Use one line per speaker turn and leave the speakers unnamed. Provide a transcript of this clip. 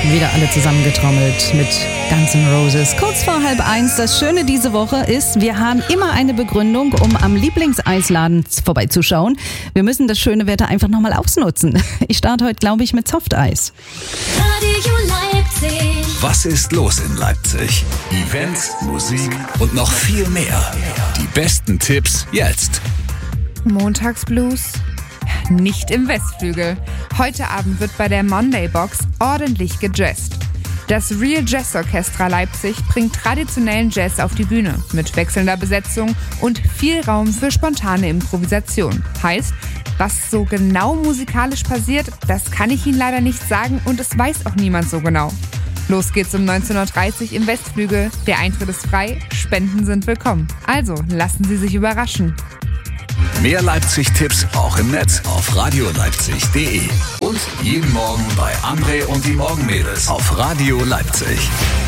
Wieder alle zusammengetrommelt mit Guns N' Roses. Kurz vor 12:30. Das Schöne diese Woche ist, wir haben immer eine Begründung, um am Lieblingseisladen vorbeizuschauen. Wir müssen das schöne Wetter einfach nochmal ausnutzen. Ich starte heute, glaube ich, mit Softeis.
Radio Leipzig.
Was ist los in Leipzig? Events, Musik und noch viel mehr. Die besten Tipps jetzt.
Montagsblues? Nicht im Westflügel. Heute Abend wird bei der Monday Box ordentlich gejazzt. Das Real Jazz Orchestra Leipzig bringt traditionellen Jazz auf die Bühne mit wechselnder Besetzung und viel Raum für spontane Improvisation. Heißt, was so genau musikalisch passiert, das kann ich Ihnen leider nicht sagen und es weiß auch niemand so genau. Los geht's um 19.30 Uhr im Westflügel. Der Eintritt ist frei, Spenden sind willkommen. Also lassen Sie sich überraschen.
Mehr Leipzig-Tipps auch im Netz auf radioleipzig.de und jeden Morgen bei André und die Morgenmädels auf Radio Leipzig.